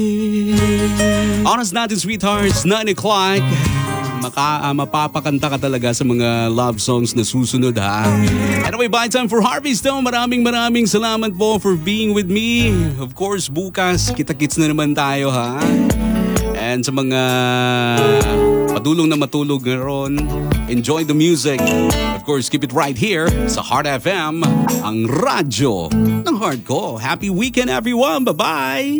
Oras natin, sweethearts, 9 o'clock. Mapapakanta ka talaga sa mga love songs na susunod, ha? Anyway, by time for Harvey Stone. Maraming salamat po for being with me. Of course, bukas, kita-kits na naman tayo, ha? And sa mga matulog na matulog ngayon, enjoy the music. Of course, keep it right here sa Heart FM, ang radyo ng heart ko. Happy weekend, everyone. Bye-bye!